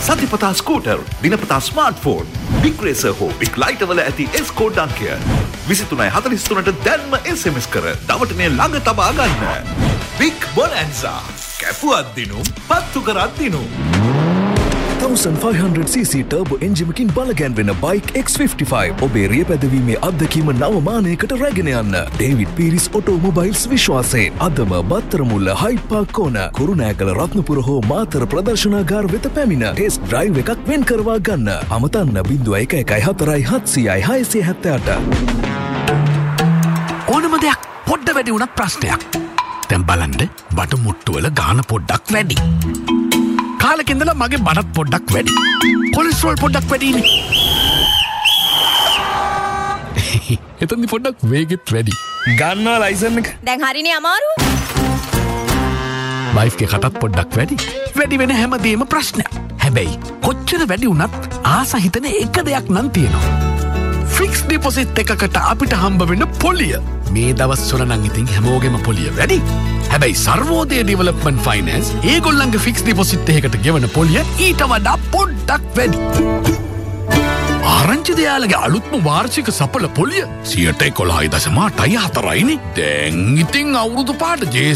සතිපතා scooter, දිනපතා smartphone, big racer හෝ big lighter වල ඇති S-කෝඩ් අංකය 23:43ට දැන්ම SMS කර දවටනේ ළඟ තබා ගන්න. බිග් බොනැන්සා. කැපුවත් දිනුම්, පත්තු කරත් දිනුම්. 1500cc turbo engine-කින් බලගැන්වෙන බයික් X55 ඔබේ රිය පැදවීමේ අත්දැකීම නව මානයකට රැගෙන යන්න. ඩේවිඩ් පීරිස් ඔටෝමොබයිල්ස් විශ්වාසයෙන් අදම බත්තරමුල්ල හයිඩ් පාක් කෝන කුරුණෑගල රත්නපුර හෝ මාතර ප්‍රදර්ශනාගාර වෙත පැමිණ ටෙස්ට් ඩ්‍රයිව් එකක් වෙන් කරවා ගන්න. අමතන්න 0114 ඕනම දෙයක් පොඩ්ඩ වැඩි වුණත් ප්‍රශ්නයක්. දැන් බලන්න බට මුට්ටුවල ගාන පොඩ්ඩක් වැඩි. කාලෙකින්දලා මගේ බඩත් පොඩ්ඩක් වැඩි. කොලෙස්ටරෝල් පොඩ්ඩක් වැඩිනේ. එතනදි පොඩ්ඩක් වේගෙත් වැඩි. ගන්නවා ලයිසන් එක. දැන් හරිනේ අමාරු. වයිෆ් ගේ කටත් පොඩ්ඩක් වැඩි. වැඩි වෙන හැමදේම ප්‍රශ්නයක්. හැබැයි කොච්චර වැඩි වුණත් ආස හිතන එක දෙයක් නම් තියෙනවා. ෆික්ස් ඩිපොසිට් එකකට අපිට හම්බ වෙන පොලිය. මේ දවස්වල නම් ඉතින් හැමෝගෙම පොලිය වැඩි. හැබැයි සර්වෝදය ඩෙවලොප්මන්ට් ෆයිනෑන්ස් ඒගොල්ලන්ගේ ෆික්ස් ඩිපොසිට් එකකට ගෙවන පොලිය ඊට වඩා පොඩ්ඩක් වැඩි. ආරංචි දෙයාලගේ අලුත්ම වාර්ෂික සපල පොලිය 11.4%යිනේ. දැන් ඉතින් අවුරුදු පාට